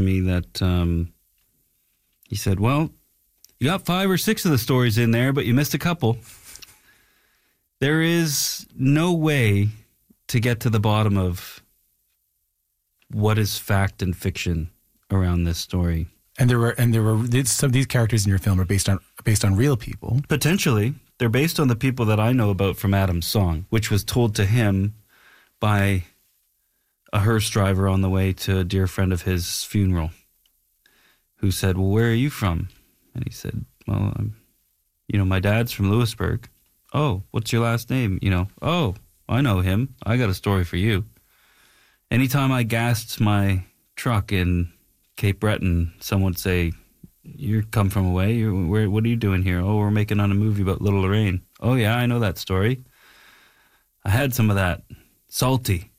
me that he said, well, you got 5 or 6 of the stories in there, but you missed a couple. There is no way to get to the bottom of what is fact and fiction around this story. And there were some of these characters in your film are based on real people. Potentially. They're based on the people that I know about from Adam's song, which was told to him by a hearse driver on the way to a dear friend of his funeral, who said, well, where are you from? And he said, well, my dad's from Lewisburg. Oh, what's your last name? Oh, I know him. I got a story for you. Anytime I gassed my truck in Cape Breton, someone would say, you come from away? What are you doing here? Oh, we're making on a movie about Little Lorraine. Oh, yeah, I know that story. I had some of that. Salty.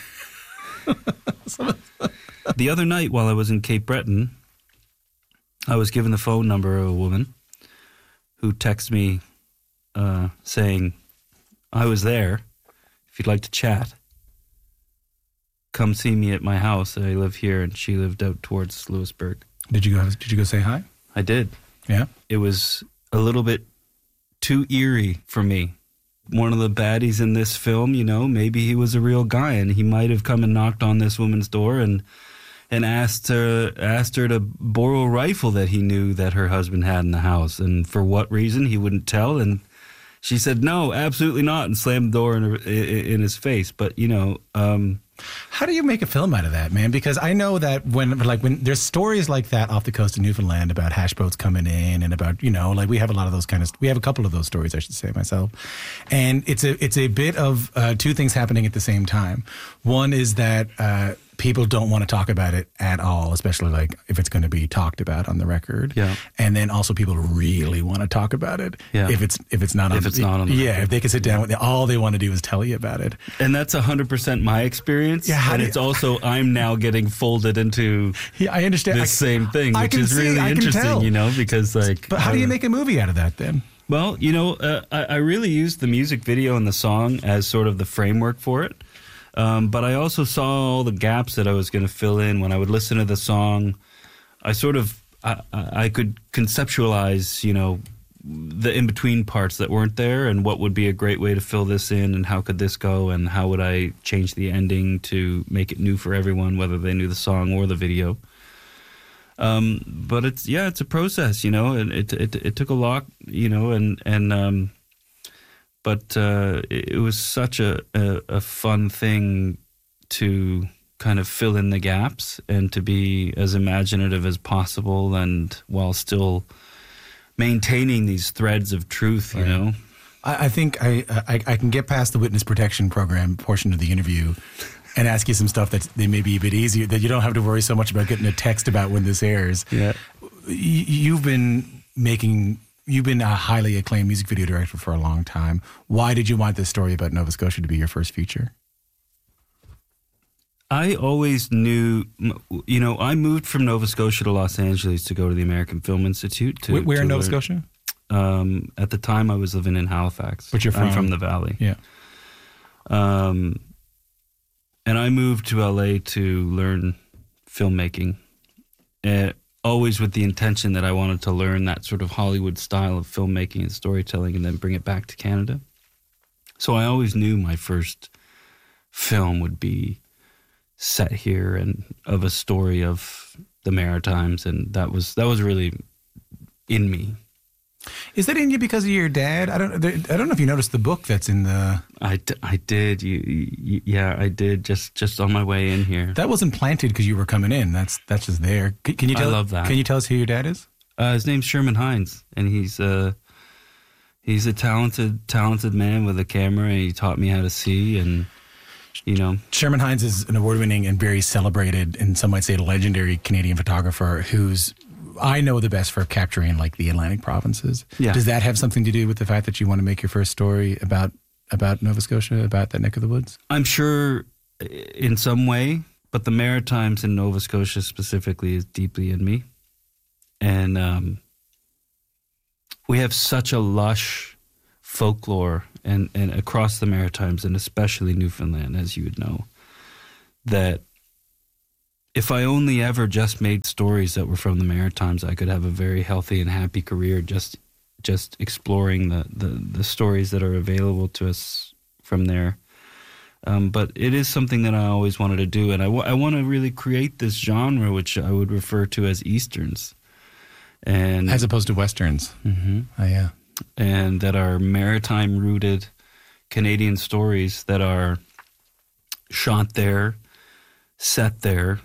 The other night while I was in Cape Breton, I was given the phone number of a woman who texted me saying, I was there. If you'd like to chat, come see me at my house. I live here, and she lived out towards Lewisburg. Did you go say hi? I did. Yeah? It was a little bit too eerie for me. One of the baddies in this film, maybe he was a real guy, and he might have come and knocked on this woman's door and asked her to borrow a rifle that he knew that her husband had in the house. And for what reason, he wouldn't tell. And she said, no, absolutely not, and slammed the door in his face. But, how do you make a film out of that, man? Because I know that when there's stories like that off the coast of Newfoundland about hash boats coming in and about, we have a lot of those we have a couple of those stories, I should say myself. And it's a bit of two things happening at the same time. One is that people don't want to talk about it at all, especially if it's going to be talked about on the record. Yeah. And then also people really want to talk about it. Yeah. If it's not on the record. If they can sit down with it, all they want to do is tell you about it. And that's 100% my experience. Yeah. It's also, I'm now getting folded into I understand. this same thing, which is really interesting, because But how do you make a movie out of that then? Well, I really used the music video and the song as sort of the framework for it. But I also saw all the gaps that I was going to fill in. When I would listen to the song, I could conceptualize, the in-between parts that weren't there and what would be a great way to fill this in and how could this go and how would I change the ending to make it new for everyone, whether they knew the song or the video. But it's a process, and it took a lot, but it was such a fun thing to kind of fill in the gaps and to be as imaginative as possible, and while still maintaining these threads of truth, Right. I think I can get past the witness protection program portion of the interview and ask you some stuff that may be a bit easier, that you don't have to worry so much about getting a text about when this airs. Yeah. You've been a highly acclaimed music video director for a long time. Why did you want this story about Nova Scotia to be your first feature? I always knew, I moved from Nova Scotia to Los Angeles to go to the American Film Institute. Where in Nova Scotia? At the time, I was living in Halifax. But you're I'm from the Valley. Yeah. And I moved to LA to learn filmmaking, always with the intention that I wanted to learn that sort of Hollywood style of filmmaking and storytelling and then bring it back to Canada. So I always knew my first film would be set here and of a story of the Maritimes, and that was really in me. Is that in you because of your dad? I don't know if you noticed the book that's in the... I did. Yeah, I did. Just on my way in here. That wasn't planted because you were coming in. That's just there. Can you tell? I love that. Can you tell us who your dad is? His name's Sherman Hines, and he's a talented man with a camera, and he taught me how to see, and Sherman Hines is an award-winning and very celebrated, and some might say legendary Canadian photographer who's, I know, the best for capturing the Atlantic provinces. Yeah. Does that have something to do with the fact that you want to make your first story about Nova Scotia, about that neck of the woods? I'm sure in some way, but the Maritimes and Nova Scotia specifically is deeply in me. And we have such a lush folklore and across the Maritimes and especially Newfoundland, as you would know, that if I only ever just made stories that were from the Maritimes, I could have a very healthy and happy career just exploring the stories that are available to us from there. But it is something that I always wanted to do, and I want to really create this genre, which I would refer to as Easterns, and as opposed to Westerns. Mm-hmm. Oh yeah, and that are maritime-rooted Canadian stories that are shot there, set there,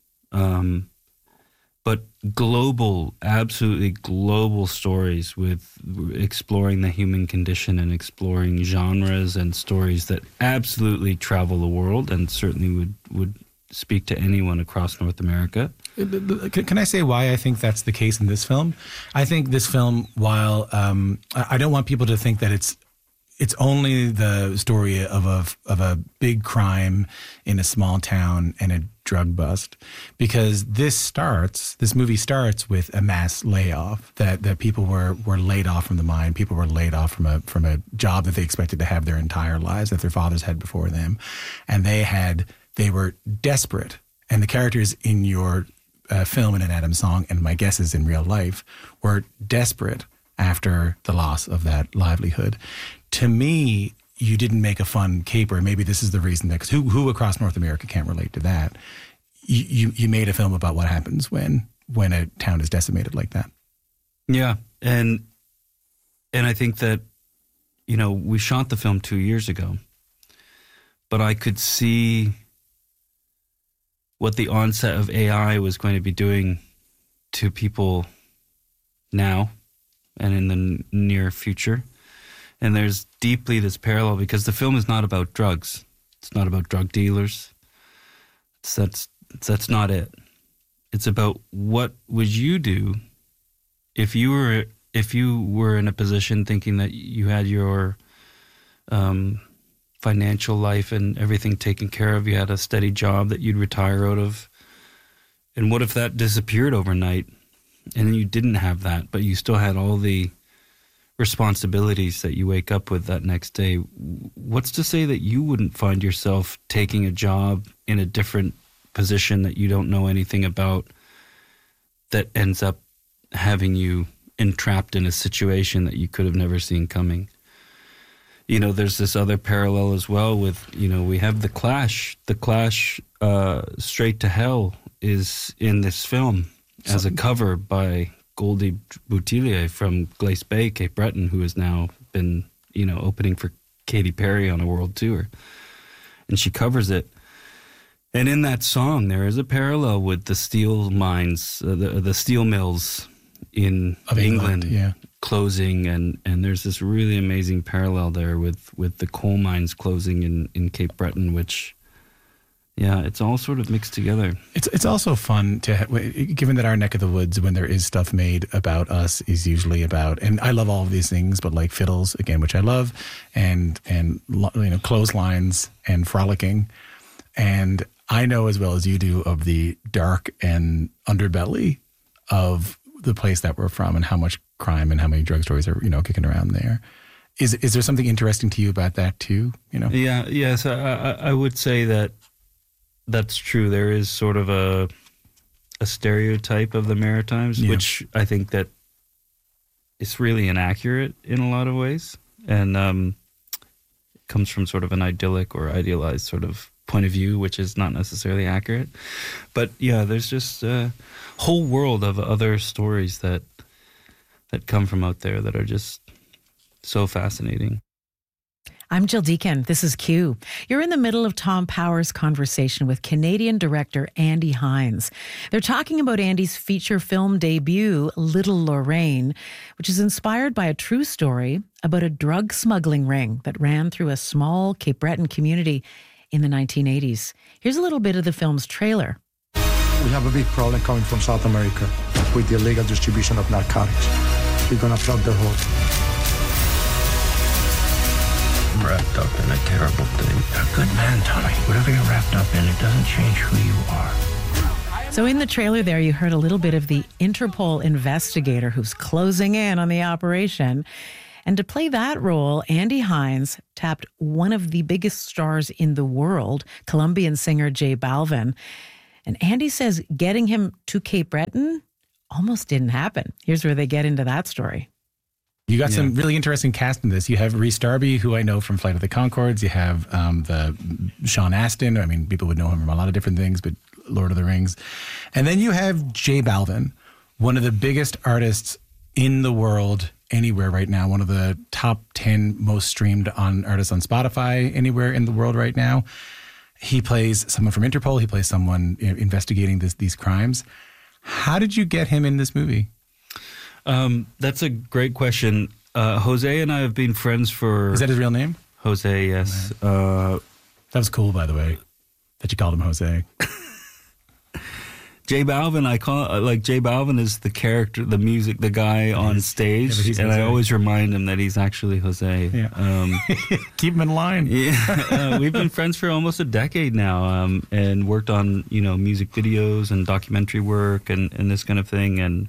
but global, absolutely global stories with exploring the human condition and exploring genres and stories that absolutely travel the world and certainly would speak to anyone across North America. Can I say why I think that's the case in this film? I think this film, while I don't want people to think that it's only the story of a big crime in a small town and a drug bust, because this movie starts with a mass layoff that people were laid off from the mine. People were laid off from a job that they expected to have their entire lives, that their fathers had before them, and they were desperate. And the characters in your film and in Adam's song, and my guess is in real life, were desperate after the loss of that livelihood. To me, you didn't make a fun caper. Maybe this is the reason that, because who across North America can't relate to that? You made a film about what happens when a town is decimated like that. Yeah, and I think that, we shot the film 2 years ago, but I could see what the onset of AI was going to be doing to people now and in the near future. And there's deeply this parallel, because the film is not about drugs. It's not about drug dealers. That's not it. It's about what would you do if you were in a position thinking that you had your financial life and everything taken care of. You had a steady job that you'd retire out of. And what if that disappeared overnight and you didn't have that, but you still had all the responsibilities that you wake up with that next day? What's to say that you wouldn't find yourself taking a job in a different position that you don't know anything about, that ends up having you entrapped in a situation that you could have never seen coming? There's this other parallel as well with, we have The Clash. The Clash, Straight to Hell, is in this film as a cover by Goldie Boutillier from Glace Bay, Cape Breton, who has now been, opening for Katy Perry on a world tour. And she covers it. And in that song, there is a parallel with the steel mines, the steel mills in England yeah, closing. And there's this really amazing parallel there with the coal mines closing in Cape Breton, which... yeah, it's all sort of mixed together. It's also fun given that our neck of the woods, when there is stuff made about us, is usually about, and I love all of these things, but like fiddles, again, which I love, and clotheslines and frolicking. And I know as well as you do of the dark and underbelly of the place that we're from and how much crime and how many drug stories are, kicking around there. Is there something interesting to you about that too? Yeah, yes, I would say that that's true. There is sort of a stereotype of the Maritimes, yeah, which I think that is really inaccurate in a lot of ways, and comes from sort of an idyllic or idealized sort of point of view, which is not necessarily accurate. But yeah, there's just a whole world of other stories that come from out there that are just so fascinating. I'm Jill Deacon. This is Q. You're in the middle of Tom Power's conversation with Canadian director Andy Hines. They're talking about Andy's feature film debut, Little Lorraine, which is inspired by a true story about a drug smuggling ring that ran through a small Cape Breton community in the 1980s. Here's a little bit of the film's trailer. We have a big problem coming from South America with the illegal distribution of narcotics. We're going to plug the hole. Wrapped up in a terrible thing. You're a good man, Tommy. Whatever you're wrapped up in, it doesn't change who you are. So in the trailer there, you heard a little bit of the Interpol investigator who's closing in on the operation. And to play that role, Andy Hines tapped one of the biggest stars in the world, Colombian singer J Balvin. And Andy says getting him to Cape Breton almost didn't happen. Here's where they get into that story. You got some really interesting cast in this. You have Rhys Darby, who I know from Flight of the Conchords. You have the Sean Astin. I mean, people would know him from a lot of different things, but Lord of the Rings. And then you have J Balvin, one of the biggest artists in the world anywhere right now, one of the top 10 most streamed artists on Spotify anywhere in the world right now. He plays someone from Interpol. He plays someone investigating these crimes. How did you get him in this movie? That's a great question. Jose and I have been friends for... Is that his real name? Jose, yes. That was cool, by the way, that you called him Jose. J Balvin, J Balvin is the character, the music, the guy on stage, and I always remind him that he's actually Jose. Yeah. Keep him in line. Yeah, we've been friends for almost a decade now, and worked on music videos and documentary work and this kind of thing. And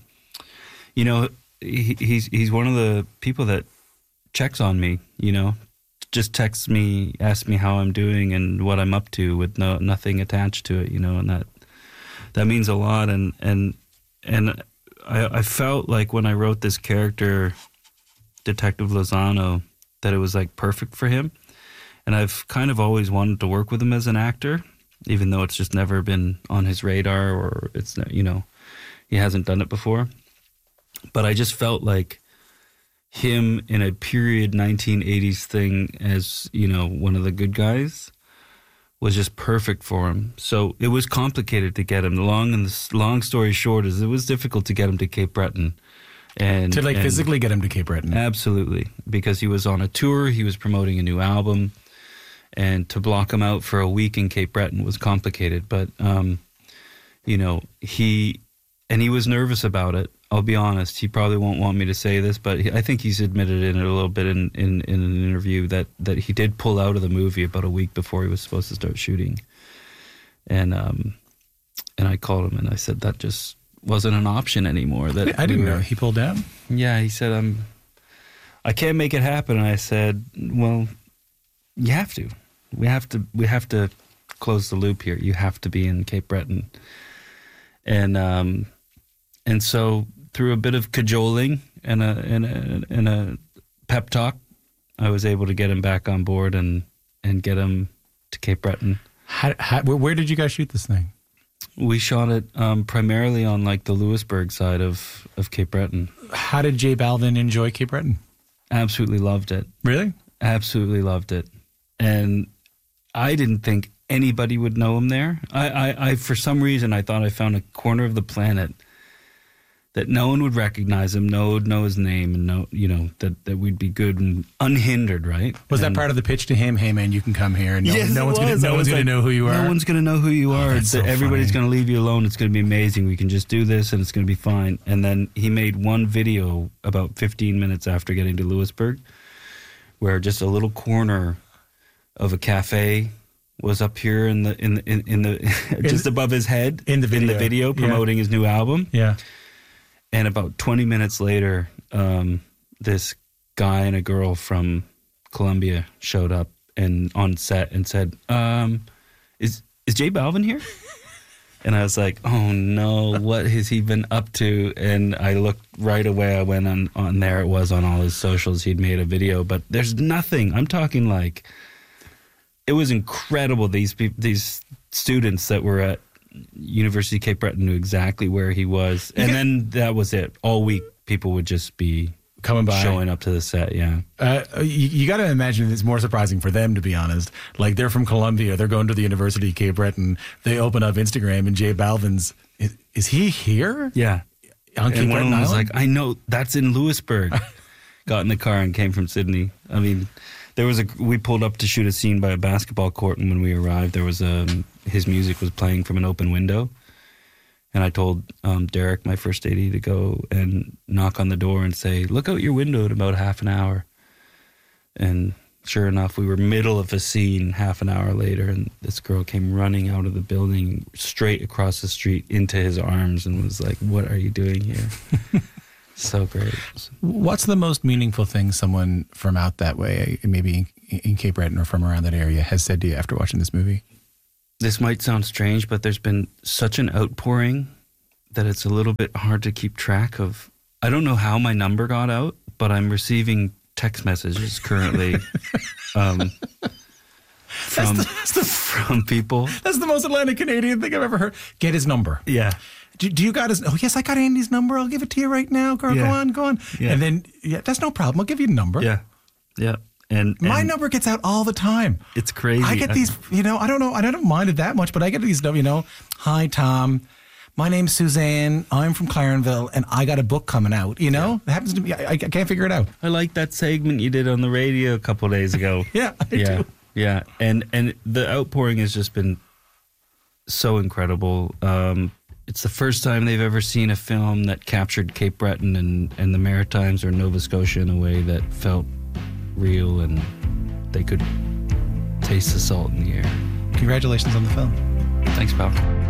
he's one of the people that checks on me. Just texts me, asks me how I'm doing and what I'm up to, with nothing attached to it. And that means a lot. And I felt like when I wrote this character, Detective Lozano, that it was like perfect for him. And I've kind of always wanted to work with him as an actor, even though it's just never been on his radar, or it's, he hasn't done it before. But I just felt like him in a period 1980s thing as, one of the good guys was just perfect for him. So it was complicated to get him. The long story short is it was difficult to get him to Cape Breton. And physically get him to Cape Breton. Absolutely. Because he was on a tour, he was promoting a new album, and to block him out for a week in Cape Breton was complicated. But, he was nervous about it. I'll be honest. He probably won't want me to say this, but I think he's admitted in it a little bit in an interview that he did pull out of the movie about a week before he was supposed to start shooting. And I called him and I said that just wasn't an option anymore. That I didn't know he pulled out. Yeah, he said I can't make it happen. And I said, well, you have to. We have to close the loop here. You have to be in Cape Breton. And so through a bit of cajoling and a pep talk, I was able to get him back on board and get him to Cape Breton. Where did you guys shoot this thing? We shot it primarily on like the Louisbourg side of Cape Breton. How did J Balvin enjoy Cape Breton? Absolutely loved it. Really? Absolutely loved it. And I didn't think anybody would know him there. I for some reason, I thought I found a corner of the planet that no one would recognize him, no one would know his name, and that we'd be good and unhindered, right? Was that part of the pitch to him? Hey, man, you can come here, and no one's going to know who you are. No one's going to know who you are. So everybody's going to leave you alone. It's going to be amazing. We can just do this, and it's going to be fine. And then he made one video about 15 minutes after getting to Louisbourg, where just a little corner of a cafe was up here in the just above his head in the video promoting his new album. Yeah. And about 20 minutes later, this guy and a girl from Colombia showed up and on set and said, "Is J Balvin here?" And I was like, "Oh no, what has he been up to?" And I looked right away. I went on there. It was on all his socials. He'd made a video, but there's nothing. I'm talking like it was incredible. These students that were at University of Cape Breton knew exactly where he was, and then that was it. All week, people would just be coming by, showing up to the set. Yeah, you got to imagine it's more surprising for them, to be honest. Like, they're from Colombia, they're going to the University of Cape Breton. They open up Instagram, and J Balvin's is he here? Yeah, on Cape Breton Island? Was like, I know that's in Louisbourg. Got in the car and came from Sydney. I mean, we pulled up to shoot a scene by a basketball court, and when we arrived, there was his music was playing from an open window, and I told Derek, my first AD, to go and knock on the door and say, "Look out your window in about half an hour." And sure enough, we were middle of a scene half an hour later, and this girl came running out of the building straight across the street into his arms and was like, "What are you doing here?" So great. What's the most meaningful thing someone from out that way, maybe in Cape Breton or from around that area, has said to you after watching this movie? this might sound strange, but there's been such an outpouring that it's a little bit hard to keep track of. I don't know how my number got out, but I'm receiving text messages currently from people. That's the most Atlantic Canadian thing I've ever heard. Get his number. Yeah. Do you got his? Oh, yes, I got Andy's number. I'll give it to you right now. Girl, Yeah. go on. Yeah. And then, that's no problem. I'll give you the number. Yeah. Yeah. And My number gets out all the time. It's crazy. I get these, I don't know. I don't mind it that much, but I get these, hi, Tom. My name's Suzanne. I'm from Clarenville, and I got a book coming out. It happens to me. I can't figure it out. I like that segment you did on the radio a couple of days ago. Yeah, I do. Yeah. And the outpouring has just been so incredible. It's the first time they've ever seen a film that captured Cape Breton and the Maritimes or Nova Scotia in a way that felt real, and they could taste the salt in the air. Congratulations on the film. Thanks, pal.